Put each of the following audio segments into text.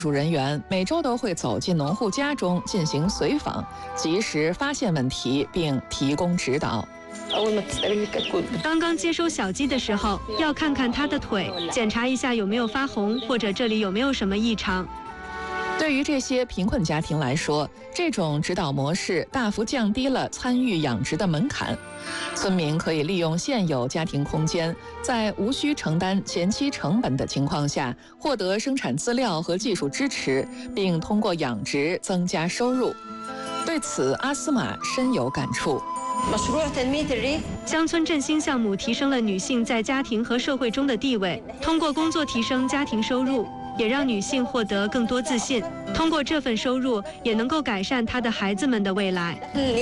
主人员每周都会走进农户家中进行随访，及时发现问题并提供指导。 刚刚接收小鸡的时候，要看看它的腿，检查一下有没有发红，或者这里有没有什么异常。 对于这些贫困家庭来说，这种指导模式大幅降低了参与养殖的门槛。村民可以利用现有家庭空间，在无需承担前期成本的情况下，获得生产资料和技术支持，并通过养殖增加收入。对此，阿斯玛深有感触。 乡村振兴项目提升了女性在家庭和社会中的地位，通过工作提升家庭收入，也让女性获得更多自信。通过这份收入，也能够改善她的孩子们的未来。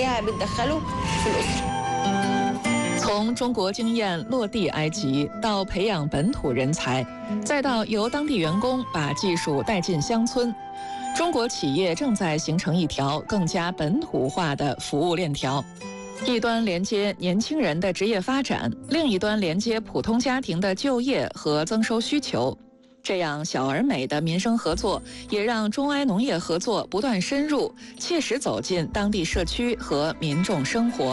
从中国经验落地埃及，到培养本土人才，再到由当地员工把技术带进乡村，中国企业正在形成一条更加本土化的服务链条。一端连接年轻人的职业发展，另一端连接普通家庭的就业和增收需求。这样小而美的民生合作，也让中埃农业合作不断深入，切实走进当地社区和民众生活。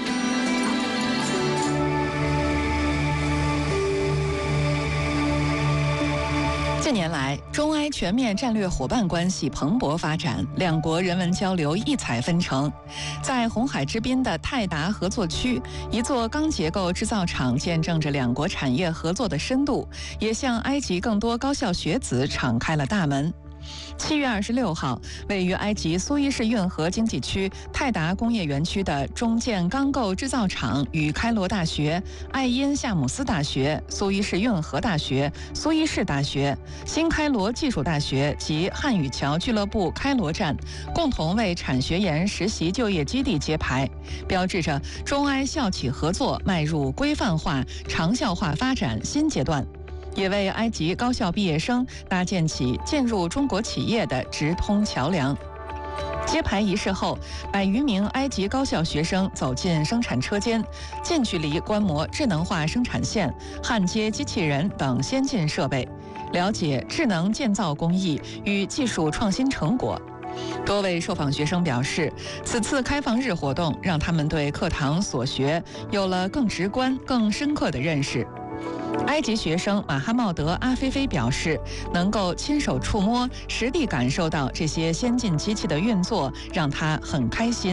近年来，中埃全面战略伙伴关系蓬勃发展，两国人文交流异彩纷呈。在红海之滨的泰达合作区，一座钢结构制造厂见证着两国产业合作的深度，也向埃及更多高校学子敞开了大门。7月26号，位于埃及苏伊士运河经济区泰达工业园区的中建钢构制造厂与开罗大学、艾因夏姆斯大学、苏伊士运河大学、苏伊士大学、新开罗技术大学及汉语桥俱乐部开罗站共同为产学研实习就业基地揭牌，标志着中埃校企合作迈入规范化、长效化发展新阶段，也为埃及高校毕业生搭建起进入中国企业的直通桥梁。揭牌仪式后，100余名埃及高校学生走进生产车间，近距离观摩智能化生产线、焊接机器人等先进设备，了解智能建造工艺与技术创新成果。多位受访学生表示，此次开放日活动让他们对课堂所学有了更直观、更深刻的认识。埃及学生马哈茂德·阿菲菲表示，能够亲手触摸、实地感受到这些先进机器的运作，让他很开心。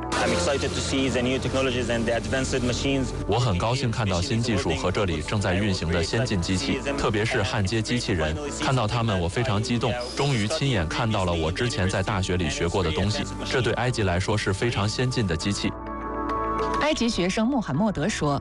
我很高兴看到新技术和这里正在运行的先进机器，特别是焊接机器人。看到它们，我非常激动，终于亲眼看到了我之前在大学里学过的东西。这对埃及来说是非常先进的机器。 埃及学生穆罕默德说，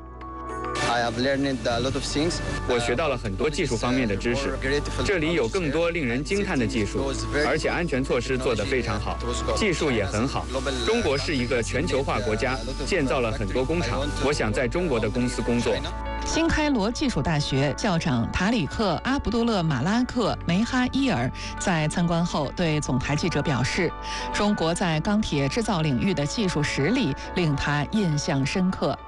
我学到了很多技术方面的知识，这里有更多令人惊叹的技术，而且安全措施做得非常好，技术也很好。中国是一个全球化国家，建造了很多工厂，我想在中国的公司工作。 新开罗技术大学校长塔里克·阿卜杜勒马拉克梅哈伊尔在参观后对总台记者表示，中国在钢铁制造领域的技术实力令他印象深刻。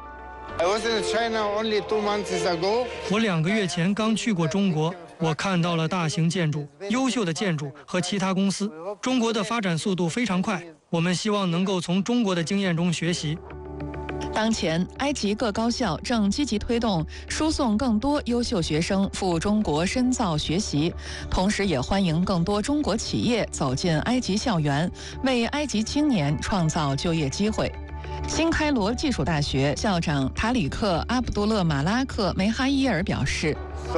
我2个月前刚去过中国，我看到了大型建筑、优秀的建筑和其他公司。中国的发展速度非常快，我们希望能够从中国的经验中学习。 当前，埃及各高校正积极推动输送更多优秀学生赴中国深造学习，同时也欢迎更多中国企业走进埃及校园，为埃及青年创造就业机会。新开罗技术大学校长塔里克·阿卜杜勒马拉克梅哈伊尔表示，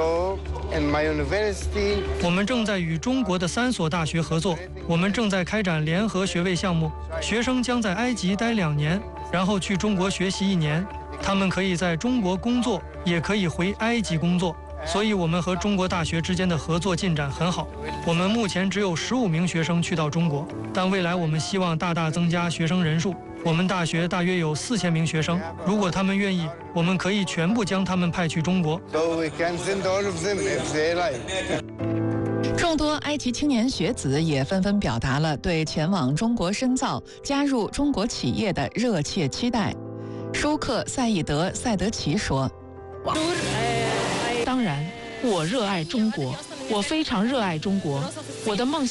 我们正在与中国的3所大学合作，我们正在开展联合学位项目，学生将在埃及待2年，然后去中国学习1年，他们可以在中国工作，也可以回埃及工作。所以我们和中国大学之间的合作进展很好。我们目前只有15名学生去到中国，但未来我们希望大大增加学生人数。我们大学大约有4000名学生，如果他们愿意，我们可以全部将他们派去中国。 众多埃及青年学子也纷纷表达了对前往中国深造、加入中国企业的热切期待。舒克·赛义德·赛德奇说， 当然，我热爱中国，我非常热爱中国。 我的梦